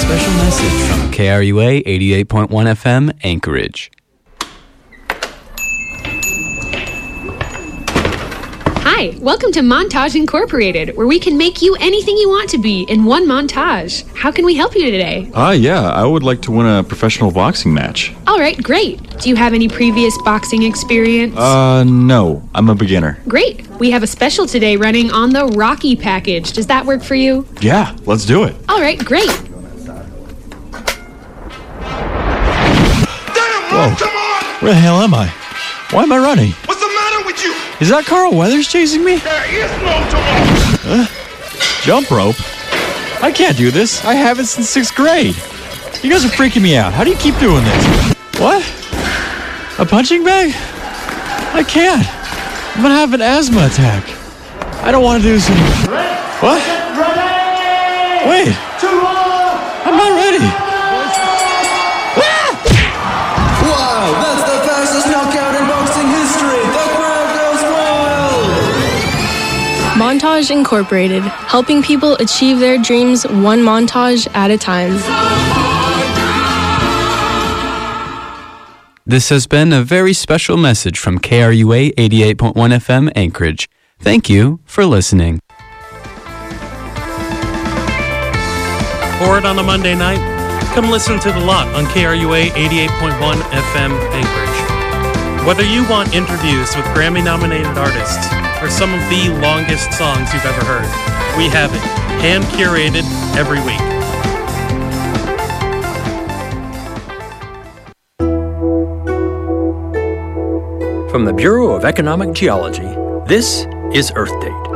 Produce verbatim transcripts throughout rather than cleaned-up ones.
special message from K R U A eighty-eight point one F M, Anchorage. Hi, welcome to Montage Incorporated, where we can make you anything you want to be in one montage. How can we help you today? Ah, uh, yeah, I would like to win a professional boxing match. All right, great. Do you have any previous boxing experience? Uh, no, I'm a beginner. Great. We have a special today running on the Rocky package. Does that work for you? Yeah, let's do it. All right, great. Whoa, where the hell am I? Why am I running? What's the matter with you? Is that Carl Weathers chasing me? There is no tomorrow. Uh, jump rope? I can't do this. I haven't since sixth grade. You guys are freaking me out. How do you keep doing this? What? A punching bag? I can't. I'm gonna have an asthma attack. I don't want to do some... What? Wait. I'm not ready. Wow, that's the fastest knockout in boxing history. The crowd goes wild. Montage Incorporated, helping people achieve their dreams one montage at a time. This has been a very special message from K R U A eighty-eight point one F M, Anchorage. Thank you for listening. Bored on a Monday night? Come listen to The Lot on K R U A eighty-eight point one F M, Anchorage. Whether you want interviews with Grammy-nominated artists or some of the longest songs you've ever heard, we have it, hand-curated every week. From the Bureau of Economic Geology, this is Earth Date.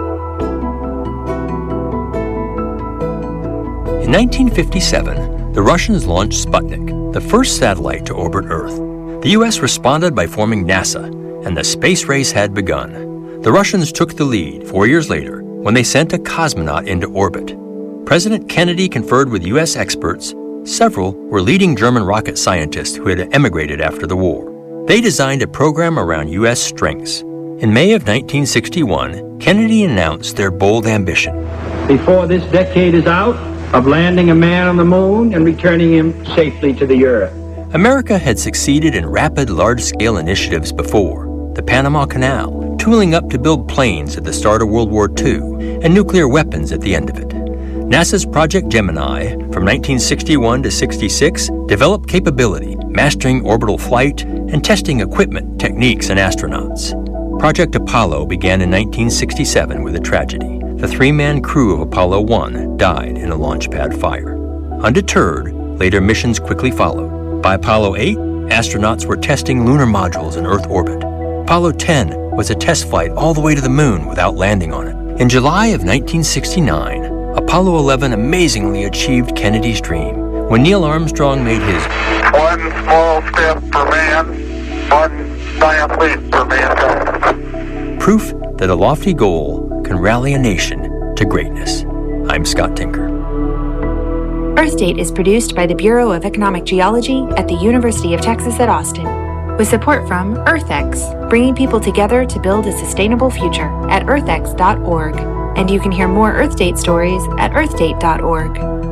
In nineteen fifty-seven, the Russians launched Sputnik, the first satellite to orbit Earth. The U S responded by forming NASA, and the space race had begun. The Russians took the lead four years later when they sent a cosmonaut into orbit. President Kennedy conferred with U S experts. Several were leading German rocket scientists who had emigrated after the war. They designed a program around U S strengths. In May of nineteen sixty-one, Kennedy announced their bold ambition. Before this decade is out, of landing a man on the moon and returning him safely to the Earth. America had succeeded in rapid, large-scale initiatives before. The Panama Canal, tooling up to build planes at the start of World War Two, and nuclear weapons at the end of it. NASA's Project Gemini, from nineteen sixty-one to sixty-six, developed capability, mastering orbital flight, and testing equipment, techniques, and astronauts. Project Apollo began in nineteen sixty-seven with a tragedy. The three-man crew of Apollo one died in a launch pad fire. Undeterred, later missions quickly followed. By Apollo eight, astronauts were testing lunar modules in Earth orbit. Apollo ten was a test flight all the way to the moon without landing on it. In July of nineteen sixty-nine, Apollo eleven amazingly achieved Kennedy's dream when Neil Armstrong made his one small step for man, one giant leap for mankind. Proof that a lofty goal can rally a nation to greatness. I'm Scott Tinker. Earth Date is produced by the Bureau of Economic Geology at the University of Texas at Austin, with support from EarthX, bringing people together to build a sustainable future at earth x dot org. And you can hear more Earth Date stories at earth date dot org.